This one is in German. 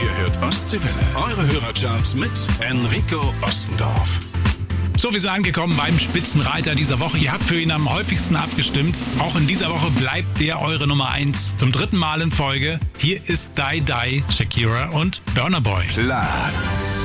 Ihr hört Ostseewelle. Eure Hörercharts mit Enrico Ostendorf. So, wir sind angekommen beim Spitzenreiter dieser Woche. Ihr habt für ihn am häufigsten abgestimmt. Auch in dieser Woche bleibt der eure Nummer 1. Zum 3. Mal in Folge. Hier ist Die Die, Shakira und Burna Boy. Platz